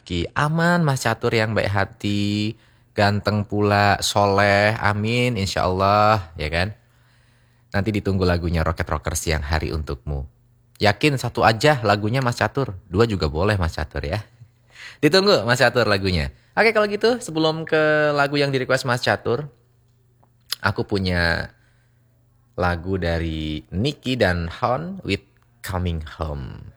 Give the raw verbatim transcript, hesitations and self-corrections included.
rezeki. Aman Mas Catur yang baik hati, ganteng pula, soleh, amin insya Allah, ya kan? Nanti ditunggu lagunya Rocket Rocker Siang Hari untukmu. Yakin satu aja lagunya Mas Catur, dua juga boleh Mas Catur ya. Ditunggu Mas Catur lagunya. Oke kalau gitu sebelum ke lagu yang di request Mas Catur, aku punya lagu dari Nicky dan Hon with Coming Home.